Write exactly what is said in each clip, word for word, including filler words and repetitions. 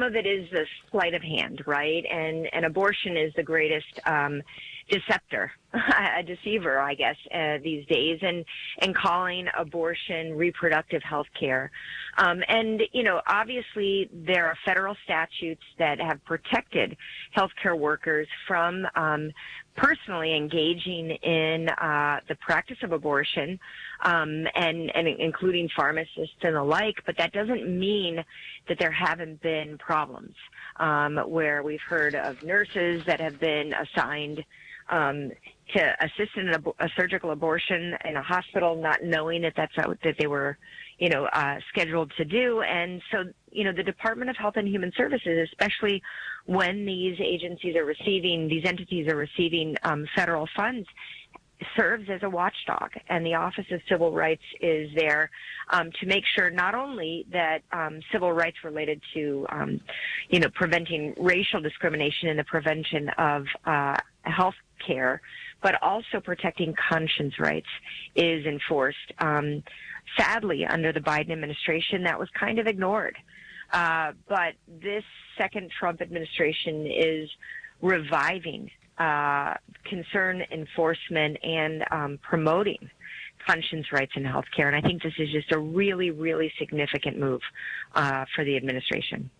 know that is the sleight of hand, right? And and abortion is the greatest um, deceptor, a deceiver, I guess, uh, these days, and, and calling abortion reproductive health care. Um, and, you know, obviously there are federal statutes that have protected healthcare workers from um, personally engaging in uh, the practice of abortion, um, and, and including pharmacists and the like, but that doesn't mean that there haven't been problems, um, where we've heard of nurses that have been assigned Um, to assist in a, a surgical abortion in a hospital, not knowing that that's what that they were, you know, uh, scheduled to do. And so, you know, the Department of Health and Human Services, especially when these agencies are receiving, these entities are receiving um, federal funds, serves as a watchdog, and the Office of Civil Rights is there um, to make sure not only that um, civil rights related to, um, you know, preventing racial discrimination and the prevention of uh, health care, but also protecting conscience rights is enforced. Um, sadly, under the Biden administration, that was kind of ignored. Uh, but this second Trump administration is reviving uh, concern enforcement and um, promoting conscience rights in healthcare. And I think this is just a really, really significant move uh, for the administration.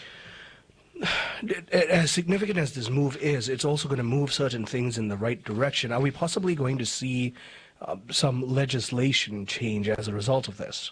As significant as this move is, it's also going to move certain things in the right direction. Are we possibly going to see uh, some legislation change as a result of this?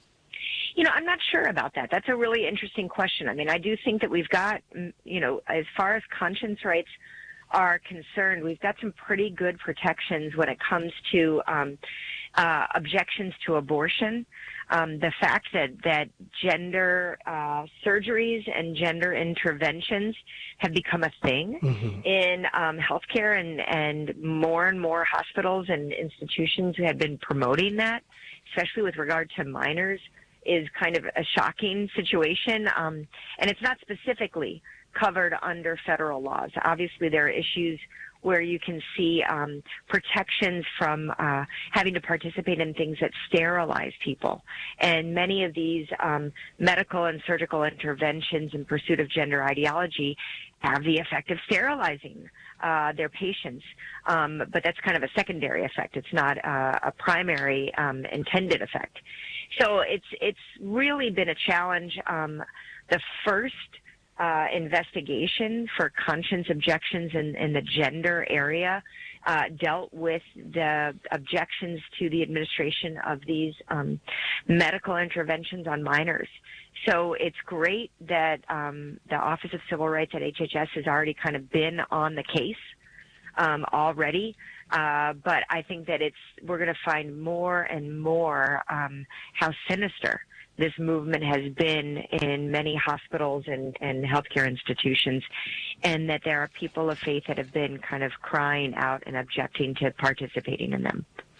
You know, I'm not sure about that. That's a really interesting question. I mean, I do think that we've got, you know, as far as conscience rights are concerned, we've got some pretty good protections when it comes to um, uh, objections to abortion. Um, the fact that, that gender uh, surgeries and gender interventions have become a thing mm-hmm. in um, healthcare, and, and more and more hospitals and institutions have been promoting that, especially with regard to minors, is kind of a shocking situation. Um, and it's not specifically covered under federal laws. Obviously, there are issues where you can see um, protections from uh, having to participate in things that sterilize people. And many of these um, medical and surgical interventions in pursuit of gender ideology have the effect of sterilizing uh, their patients. Um, but that's kind of a secondary effect. It's not uh, a primary um, intended effect. So it's, it's really been a challenge. Um, the first Uh, investigation for conscience objections in, in the gender area uh, dealt with the objections to the administration of these um, medical interventions on minors. So it's great that um, the Office of Civil Rights at H H S has already kind of been on the case um, already. Uh, but I think that it's we're going to find more and more um, how sinister this movement has been in many hospitals and, and healthcare institutions, and that there are people of faith that have been kind of crying out and objecting to participating in them.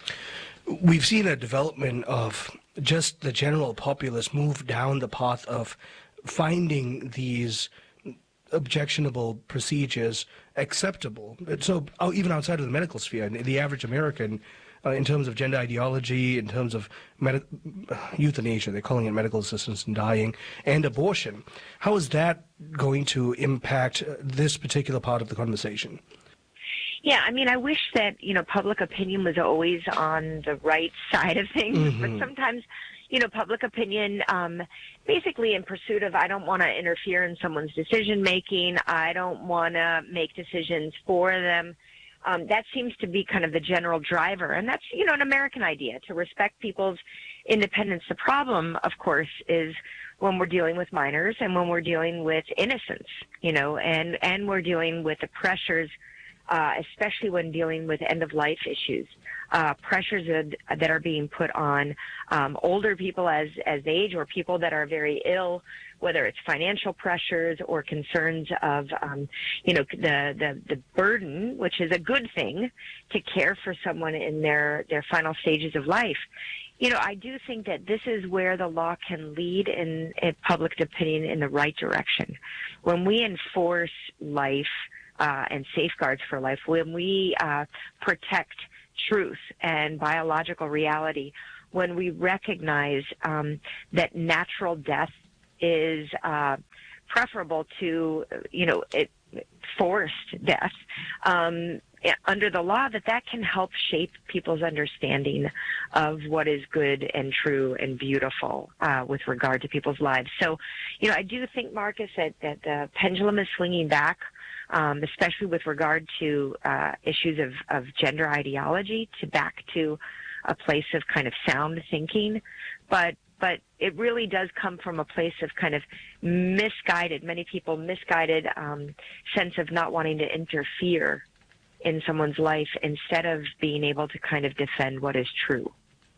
We've seen a development of just the general populace move down the path of finding these objectionable procedures acceptable. So even outside of the medical sphere, the average American, Uh, in terms of gender ideology, in terms of med- euthanasia, they're calling it medical assistance in dying, and abortion. How is that going to impact uh, this particular part of the conversation? Yeah, I mean, I wish that, you know, public opinion was always on the right side of things, mm-hmm. but sometimes, you know, public opinion, um, basically in pursuit of, I don't want to interfere in someone's decision-making, I don't want to make decisions for them. Um, that seems to be kind of the general driver, and that's, you know, an American idea, to respect people's independence. The problem, of course, is when we're dealing with minors and when we're dealing with innocence, you know, and, and we're dealing with the pressures, uh, especially when dealing with end-of-life issues, uh, pressures that, that are being put on um, older people as, as they age, or people that are very ill, whether it's financial pressures or concerns of, um, you know, the, the, the burden, which is a good thing, to care for someone in their, their final stages of life. You know, I do think that this is where the law can lead in, in public opinion in the right direction. When we enforce life uh, and safeguards for life, when we uh, protect truth and biological reality, when we recognize um, that natural death is uh, preferable to, you know, it, forced death. Um, under the law, that that can help shape people's understanding of what is good and true and beautiful uh, with regard to people's lives. So, you know, I do think, Marcus, that, that the pendulum is swinging back, um, especially with regard to uh, issues of, of gender ideology, to back to a place of kind of sound thinking. But but it really does come from a place of kind of misguided, many people misguided um, sense of not wanting to interfere in someone's life instead of being able to kind of defend what is true.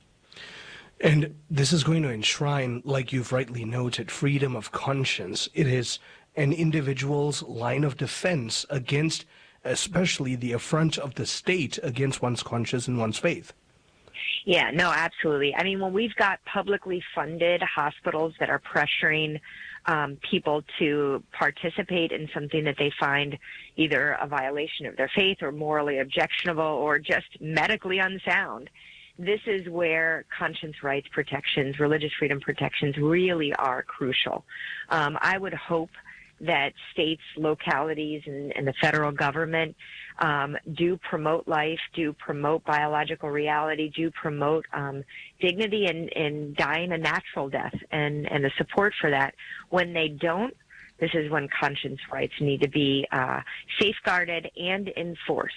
And this is going to enshrine, like you've rightly noted, freedom of conscience. It is an individual's line of defense against, especially the affront of the state against one's conscience and one's faith. Yeah, no, absolutely. I mean, when we've got publicly funded hospitals that are pressuring um, people to participate in something that they find either a violation of their faith or morally objectionable or just medically unsound, this is where conscience rights protections, religious freedom protections really are crucial. Um, I would hope that states, localities, and, and the federal government um, do promote life, do promote biological reality, do promote um, dignity and, and dying a natural death, and, and the support for that. When they don't, this is when conscience rights need to be uh, safeguarded and enforced.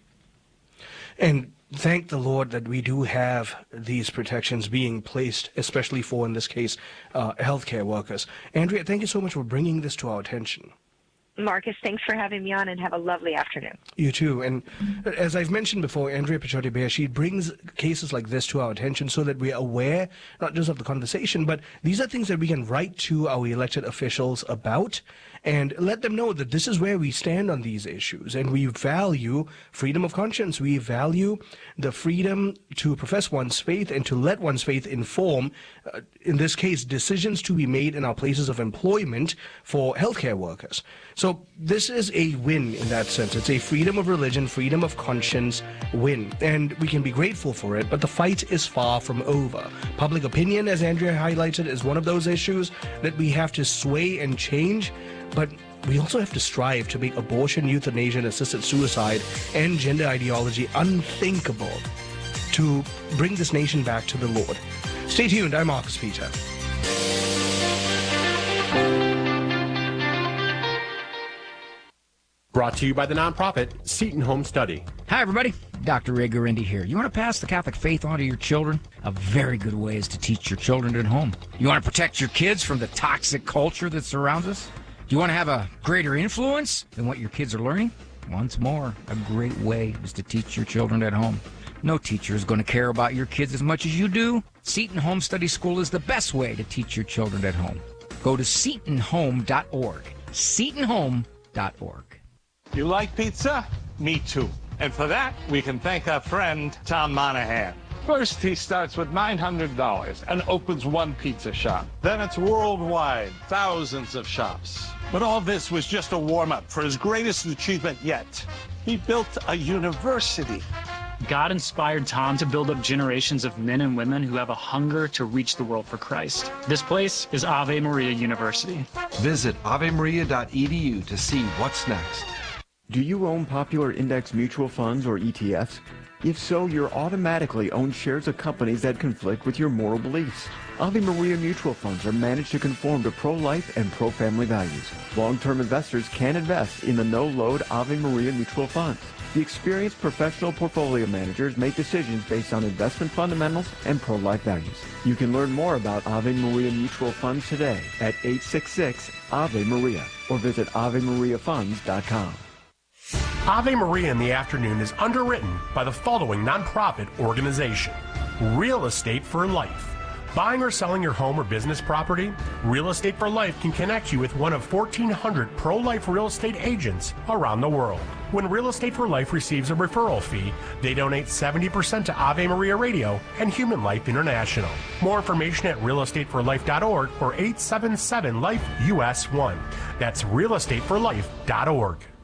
And thank the Lord that we do have these protections being placed, especially for, in this case, uh, healthcare workers. Andrea, thank you so much for bringing this to our attention. Marcus, thanks for having me on, and have a lovely afternoon. You too. And as I've mentioned before, Andrea Pichotti-Beyer, she brings cases like this to our attention so that we're aware, not just of the conversation, but these are things that we can write to our elected officials about and let them know that this is where we stand on these issues. And we value freedom of conscience. We value the freedom to profess one's faith and to let one's faith inform, uh, in this case, decisions to be made in our places of employment for healthcare workers. So this is a win in that sense. It's a freedom of religion, freedom of conscience win. And we can be grateful for it, but the fight is far from over. Public opinion, as Andrea highlighted, is one of those issues that we have to sway and change. But we also have to strive to make abortion, euthanasia, and assisted suicide and gender ideology unthinkable to bring this nation back to the Lord. Stay tuned. I'm Marcus Peter. Brought to you by the nonprofit Seton Home Study. Hi, everybody. Doctor Ray Guarendi here. You want to pass the Catholic faith on to your children? A very good way is to teach your children at home. You want to protect your kids from the toxic culture that surrounds us? Do you want to have a greater influence than what your kids are learning? Once more, a great way is to teach your children at home. No teacher is going to care about your kids as much as you do. Seton Home Study School is the best way to teach your children at home. Go to seton home dot org. seton home dot org. You like pizza? Me too. And for that, we can thank our friend, Tom Monahan. First, he starts with nine hundred dollars and opens one pizza shop. Then it's worldwide, thousands of shops. But all this was just a warm-up for his greatest achievement yet. He built a university. God inspired Tom to build up generations of men and women who have a hunger to reach the world for Christ. This place is Ave Maria University. Visit ave maria dot e d u to see what's next. Do you own popular index mutual funds or E T Fs? If so, you're automatically own shares of companies that conflict with your moral beliefs. Ave Maria mutual funds are managed to conform to pro-life and pro-family values. Long-term investors can invest in the no-load Ave Maria mutual funds. The experienced professional portfolio managers make decisions based on investment fundamentals and pro-life values. You can learn more about Ave Maria mutual funds today at eight six six Ave Maria or visit ave maria funds dot com. Ave Maria in the Afternoon is underwritten by the following nonprofit organization: Real Estate for Life. Buying or selling your home or business property? Real Estate for Life can connect you with one of fourteen hundred pro-life real estate agents around the world. When Real Estate for Life receives a referral fee, they donate seventy percent to Ave Maria Radio and Human Life International. More information at real estate for life dot org or eight seven seven life U S one. That's real estate for life dot org.